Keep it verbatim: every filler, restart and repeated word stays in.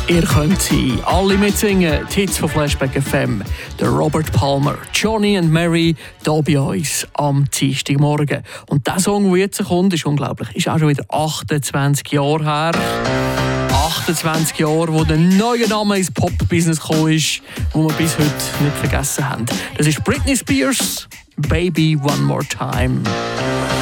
Ihr könnt sie alle mitsingen. Die Hits von Flashback F M. Der Robert Palmer, Johnny and Mary, hier bei uns am Dienstagmorgen. Und der Song, der jetzt kommt, ist unglaublich. Ist auch schon wieder achtundzwanzig Jahre her. achtundzwanzig Jahre, wo der neue Name ins Pop-Business gekommen ist, den wir bis heute nicht vergessen haben. Das ist Britney Spears, Baby One More Time.